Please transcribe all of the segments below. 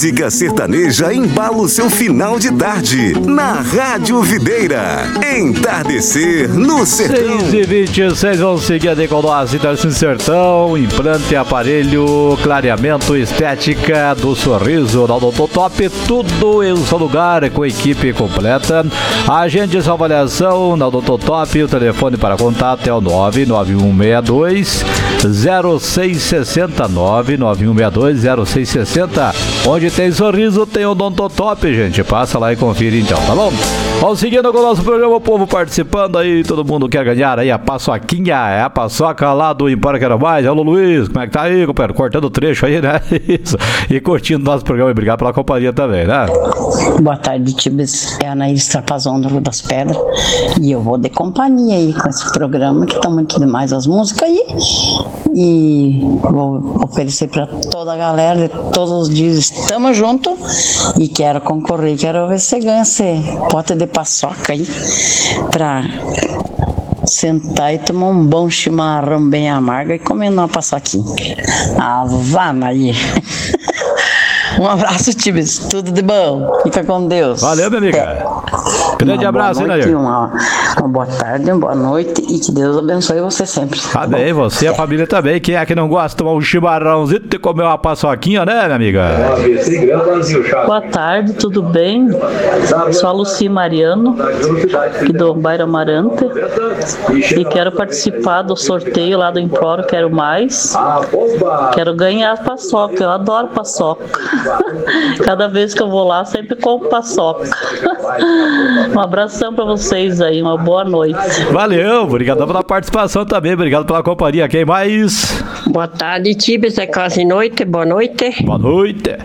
música sertaneja embala o seu final de tarde. Na Rádio Videira. Entardecer no Sertão. 6h26, vamos seguir ali com nós. Entardecer no Sertão. Implante, aparelho, clareamento, estética do sorriso. Na Odontotop, tudo em um só lugar, com equipe completa. Agende sua avaliação na Odontotop. O telefone para contato é o 99162 0660 99162 0660. Onde tem sorriso, tem Odontotop, gente. Passa lá e confira então, tá bom? Vamos seguindo com o nosso programa, o povo participando aí, todo mundo quer ganhar aí a paçoquinha, é a paçoca lá do Empório Quero Mais. Alô, Luiz, como é que tá aí, companheiro? Cortando o trecho aí, né? Isso. E curtindo nosso programa e obrigado pela companhia também, né? Boa tarde, Tibes. É a Anaís Trapazão do Rio das Pedras. E eu vou de companhia aí com esse programa, que tá muito demais as músicas aí. E vou oferecer para toda a galera, todos os dias estamos juntos. E quero concorrer, quero ver se você ganha esse pote de paçoca aí, pra sentar e tomar um bom chimarrão bem amargo e comer uma paçoquinha. Ah, vá, Maria. Um abraço, Tibes. Tudo de bom. Fica com Deus. Valeu, minha amiga. Grande abraço, hein, Nair? Uma boa tarde, uma boa noite e que Deus abençoe você sempre. Tá bem, você e a família também. Quem é que não gosta de tomar um chimarrãozinho e comer uma paçoquinha, né, minha amiga? Boa tarde, tudo bem? Sou a Luci Mariano, aqui do bairro Amarante, e quero participar do sorteio lá do Empório Quero Mais. Quero ganhar a paçoca, eu adoro paçoca. Cada vez que eu vou lá, sempre compro paçoca. Um abração pra vocês aí, uma boa noite. Valeu, obrigado pela participação também, obrigado pela companhia. Quem mais? Boa tarde, Tibes, é quase noite, boa noite. Boa noite.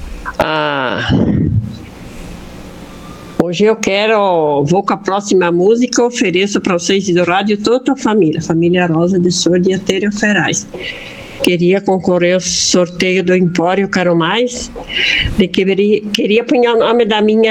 Hoje vou com a próxima música, ofereço para vocês do rádio toda a família Rosa de Sordo e Atério Ferais. Queria concorrer ao sorteio do Empório Quero Mais, queria pôr o nome da minha